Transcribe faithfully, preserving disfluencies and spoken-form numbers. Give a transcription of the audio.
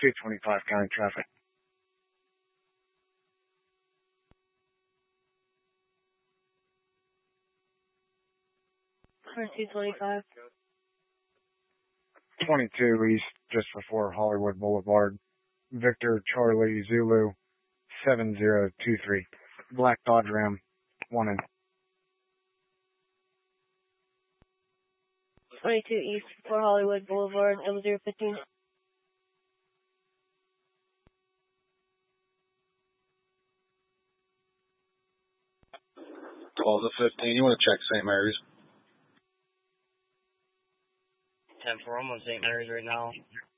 two twenty-five county traffic. two twenty-five. twenty-two East, just before Hollywood Boulevard. Victor Charlie Zulu seven zero two three. Black Dodge Ram, one in. twenty-two East, before Hollywood Boulevard, M zero fifteen. twelve to fifteen, you want to check Saint Mary's? ten four, I'm on Saint Mary's right now.